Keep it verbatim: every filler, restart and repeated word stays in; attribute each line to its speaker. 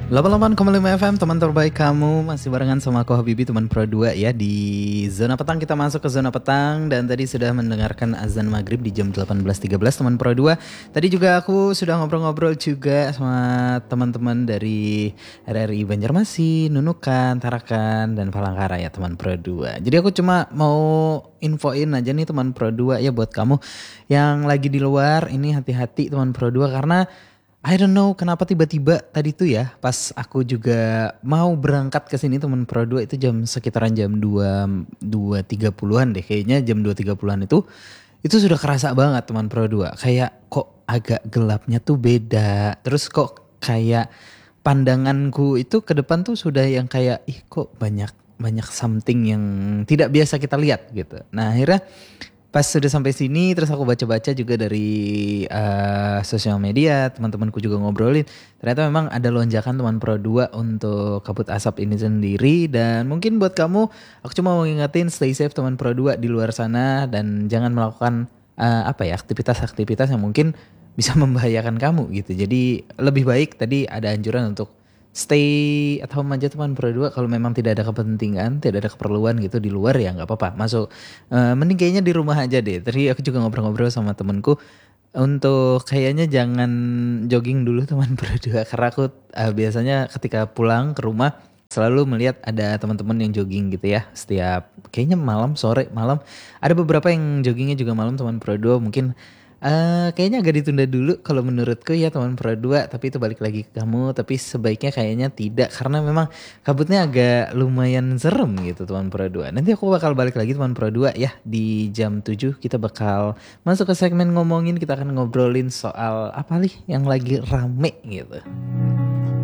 Speaker 1: delapan puluh delapan koma lima F M, teman terbaik kamu. Masih barengan sama aku Habibi, teman Pro dua ya. Di zona petang kita masuk ke zona petang. Dan tadi sudah mendengarkan azan maghrib di jam delapan belas tiga belas teman Pro dua. Tadi juga aku sudah ngobrol-ngobrol juga sama teman-teman dari R R I Banjarmasin, Nunukan, Tarakan, dan Palangkaraya ya teman Pro dua. Jadi aku cuma mau infoin aja nih teman Pro dua ya, buat kamu yang lagi di luar. Ini hati-hati teman Pro dua, karena I don't know kenapa tiba-tiba tadi tuh ya, pas aku juga mau berangkat ke sini teman Pro dua, itu jam sekitaran jam dua dua tiga puluhan deh kayaknya, jam dua tiga puluhan itu itu sudah kerasa banget teman Pro dua. Kayak kok agak gelapnya tuh beda. Terus kok kayak pandanganku itu ke depan tuh sudah yang kayak ih kok banyak banyak something yang tidak biasa kita lihat gitu. Nah, akhirnya pas sudah sampai sini, terus aku baca-baca juga dari uh, sosial media, teman-temanku juga ngobrolin. Ternyata memang ada lonjakan teman Pro dua untuk kabut asap ini sendiri. Dan mungkin buat kamu, aku cuma mau ngingetin stay safe teman Pro dua di luar sana. Dan jangan melakukan uh, apa ya aktivitas-aktivitas yang mungkin bisa membahayakan kamu gitu. Jadi lebih baik tadi ada anjuran untuk stay at home aja teman Pro dua. Kalau memang tidak ada kepentingan, tidak ada keperluan gitu di luar, ya nggak apa-apa. Masuk, uh, mending kayaknya di rumah aja deh. Tadi aku juga ngobrol-ngobrol sama temenku untuk kayaknya jangan jogging dulu teman Pro dua, karena aku uh, biasanya ketika pulang ke rumah selalu melihat ada teman-teman yang jogging gitu ya. Setiap kayaknya malam, sore, malam. Ada beberapa yang joggingnya juga malam teman Pro dua. Mungkin Uh, kayaknya agak ditunda dulu kalau menurutku ya teman Pro dua, tapi itu balik lagi ke kamu. Tapi sebaiknya kayaknya tidak, karena memang kabutnya agak lumayan serem gitu teman Pro dua. Nanti aku bakal balik lagi teman Pro dua ya, di jam tujuh kita bakal masuk ke segmen ngomongin. Kita akan ngobrolin soal apa nih yang lagi rame gitu.